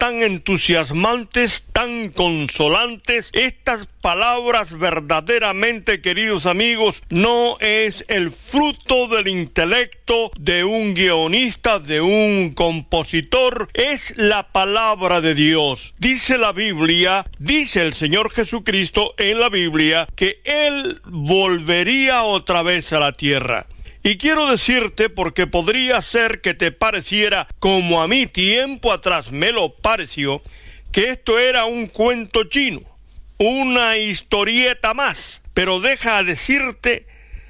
tan entusiasmantes, tan consolantes. Estas palabras verdaderamente, queridos amigos, no es el fruto del intelecto de un guionista, de un compositor, es la palabra de Dios. Dice la Biblia, dice el Señor Jesucristo en la Biblia, que Él volvería otra vez a la tierra. Y quiero decirte, porque podría ser que te pareciera, como a mí tiempo atrás me lo pareció, que esto era un cuento chino, una historieta más. Pero deja decirte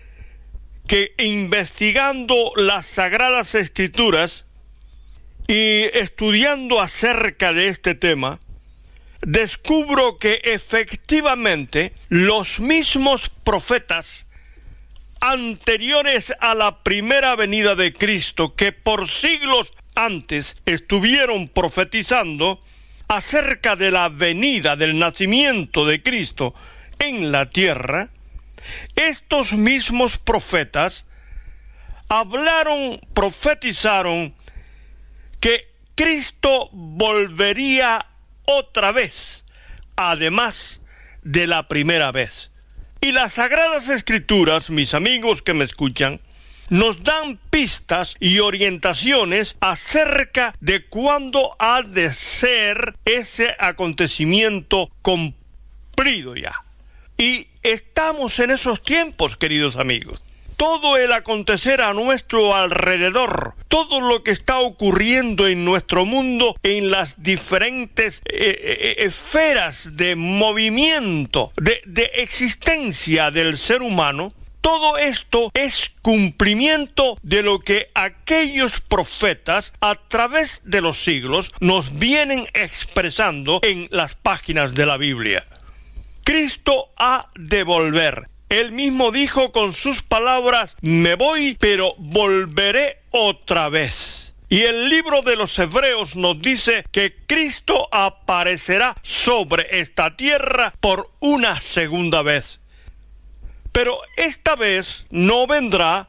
que investigando las Sagradas Escrituras y estudiando acerca de este tema, descubro que efectivamente los mismos profetas anteriores a la primera venida de Cristo, que por siglos antes estuvieron profetizando acerca de la venida, del nacimiento de Cristo en la tierra, estos mismos profetas hablaron, profetizaron que Cristo volvería otra vez, además de la primera vez. Y las Sagradas Escrituras, mis amigos que me escuchan, nos dan pistas y orientaciones acerca de cuándo ha de ser ese acontecimiento cumplido ya. Y estamos en esos tiempos, queridos amigos. Todo el acontecer a nuestro alrededor, todo lo que está ocurriendo en nuestro mundo, en las diferentes esferas de movimiento, de existencia del ser humano, todo esto es cumplimiento de lo que aquellos profetas a través de los siglos nos vienen expresando en las páginas de la Biblia. Cristo ha de volver. Él mismo dijo con sus palabras, me voy, pero volveré otra vez. Y el libro de los Hebreos nos dice que Cristo aparecerá sobre esta tierra por una segunda vez. Pero esta vez no vendrá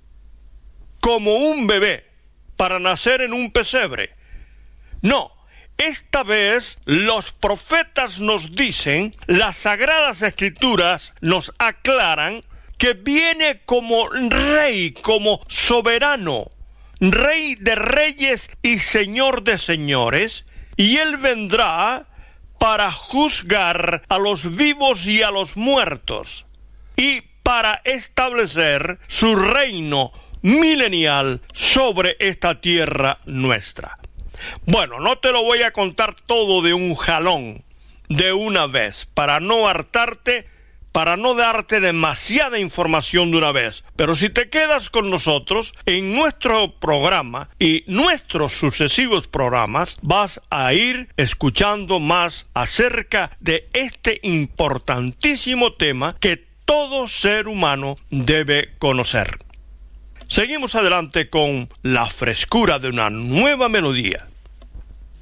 como un bebé para nacer en un pesebre. No. Esta vez los profetas nos dicen, las Sagradas Escrituras nos aclaran que viene como rey, como soberano, rey de reyes y señor de señores, y él vendrá para juzgar a los vivos y a los muertos, y para establecer su reino milenial sobre esta tierra nuestra. Bueno, no te lo voy a contar todo de un jalón, de una vez, para no hartarte, para no darte demasiada información de una vez. Pero si te quedas con nosotros en nuestro programa y nuestros sucesivos programas, vas a ir escuchando más acerca de este importantísimo tema que todo ser humano debe conocer. Seguimos adelante con la frescura de una nueva melodía.